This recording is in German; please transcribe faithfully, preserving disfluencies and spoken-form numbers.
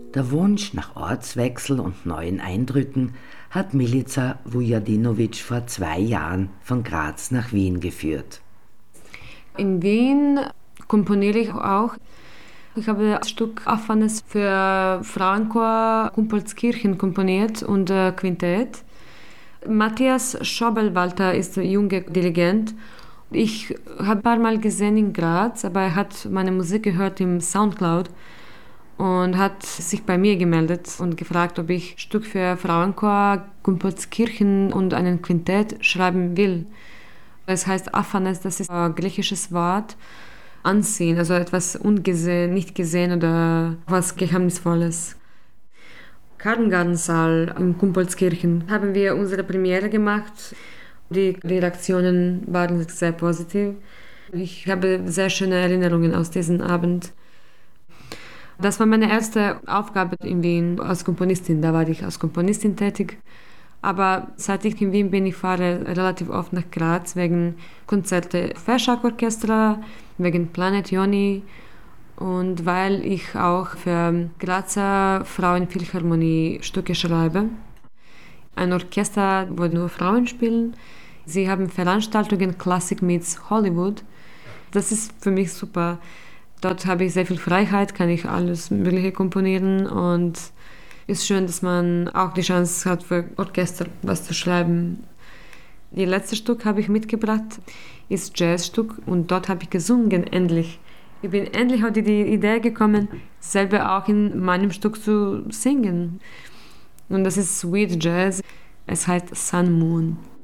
Der Wunsch nach Ortswechsel und neuen Eindrücken hat Milica Vujadinovic vor zwei Jahren von Graz nach Wien geführt. In Wien komponiere ich auch. Ich habe das Stück Afanes für Frauenchor Kumpolskirchen komponiert und äh, Quintett. Matthias Schobelwalter ist ein junger Dirigent. Ich habe ein paar Mal gesehen in Graz, aber er hat meine Musik gehört im Soundcloud und hat sich bei mir gemeldet und gefragt, ob ich Stück für Frauenchor, Kumpolskirchen und einen Quintett schreiben will. Es heißt Aphanes, das ist ein griechisches Wort, Ansehen, also etwas ungesehen, nicht gesehen oder was Geheimnisvolles. Kartengartensaal in Kumpolskirchen haben wir unsere Premiere gemacht. Die Reaktionen waren sehr positiv. Ich habe sehr schöne Erinnerungen aus diesem Abend. Das war meine erste Aufgabe in Wien als Komponistin. Da war ich als Komponistin tätig. Aber seit ich in Wien bin, ich fahre relativ oft nach Graz wegen Konzerte Verschak-Orchester, wegen Planet Joni und weil ich auch für Grazer Frauenphilharmonie Stücke schreibe. Ein Orchester, wo nur Frauen spielen. Sie haben Veranstaltungen Classic Meets Hollywood. Das ist für mich super. Dort habe ich sehr viel Freiheit, kann ich alles Mögliche komponieren und es ist schön, dass man auch die Chance hat, für Orchester was zu schreiben. Das letzte Stück habe ich mitgebracht, ist Jazzstück und dort habe ich gesungen, endlich. Ich bin endlich auf die Idee gekommen, selber auch in meinem Stück zu singen. Und das ist Sweet Jazz. Es heißt Sun Moon.